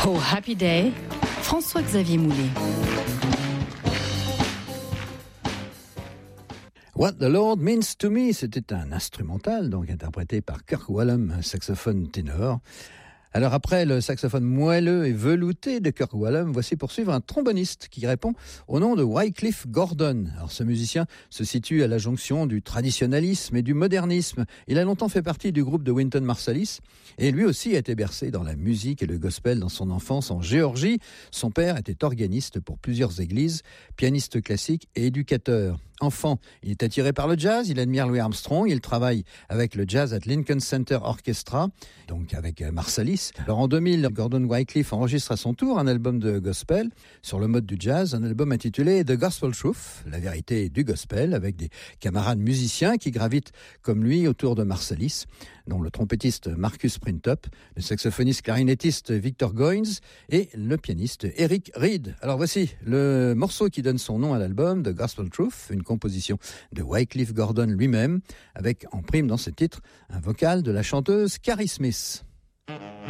Oh Happy Day, François-Xavier Moulet. What the Lord Means to Me, c'était un instrumental, donc interprété par Kirk Whalum, un saxophone ténor. Alors après le saxophone moelleux et velouté de Kirk Whalum, voici poursuivre un tromboniste qui répond au nom de Wycliffe Gordon. Alors ce musicien se situe à la jonction du traditionnalisme et du modernisme. Il a longtemps fait partie du groupe de Wynton Marsalis et lui aussi a été bercé dans la musique et le gospel dans son enfance en Géorgie. Son père était organiste pour plusieurs églises, pianiste classique et éducateur. Enfant, il est attiré par le jazz, il admire Louis Armstrong, il travaille avec le Jazz at Lincoln Center Orchestra, donc avec Marsalis. Alors en 2000, Gordon Wycliffe enregistre à son tour un album de gospel sur le mode du jazz, un album intitulé The Gospel Truth, la vérité du gospel, avec des camarades musiciens qui gravitent comme lui autour de Marsalis, dont le trompettiste Marcus Printup, le saxophoniste clarinettiste Victor Goins et le pianiste Eric Reed. Alors voici le morceau qui donne son nom à l'album, The Gospel Truth, une composition de Wycliffe Gordon lui-même, avec en prime dans ce titre un vocal de la chanteuse Carrie Smith.